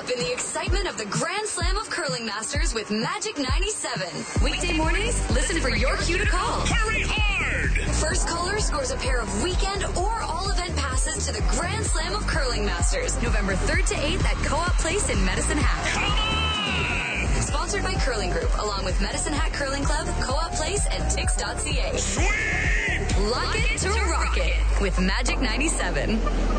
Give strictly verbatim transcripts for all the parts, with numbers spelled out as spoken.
up in the excitement of the Grand Slam of Curling Masters with Magic ninety-seven. Weekday mornings, listen for your cue to call. Hurry hard! First caller scores a pair of weekend or all-event passes to the Grand Slam of Curling Masters, November third to eighth at Co-op Place in Medicine Hat. Come on! Sponsored by Curling Group, along with Medicine Hat Curling Club, Co-op Place, and Tix dot C A. Sweep! Lock it to rock it with Magic ninety-seven.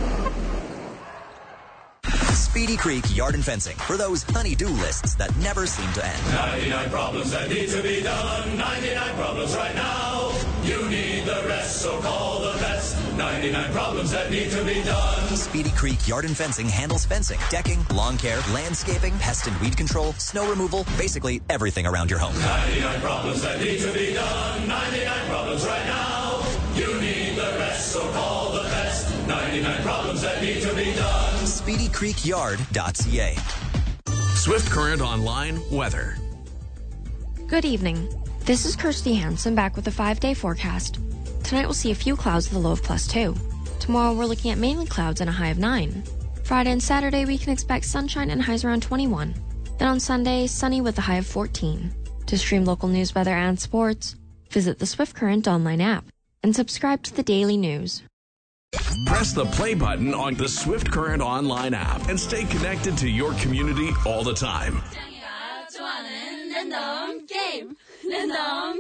Speedy Creek Yard and Fencing for those honey-do lists that never seem to end. ninety-nine problems that need to be done. ninety-nine problems right now. You need the rest, so call the best. ninety-nine problems that need to be done. Speedy Creek Yard and Fencing handles fencing, decking, lawn care, landscaping, pest and weed control, snow removal, basically everything around your home. ninety-nine problems that need to be done. ninety-nine problems right now. You need the rest, so call the best. ninety-nine problems that need to be done. Speedy Creek Yard dot C A. Swift Current Online weather. Good evening. This is Kirsty Hansen back with a five-day forecast. Tonight we'll see a few clouds with a low of plus two. Tomorrow we're looking at mainly clouds and a high of nine. Friday and Saturday we can expect sunshine and highs around twenty-one. Then on Sunday, sunny with a high of fourteen. To stream local news, weather, and sports, visit the Swift Current online app and subscribe to the daily news. Press the play button on the Swift Current Online app and stay connected to your community all the time. 좋아하는 랜덤 게임 랜덤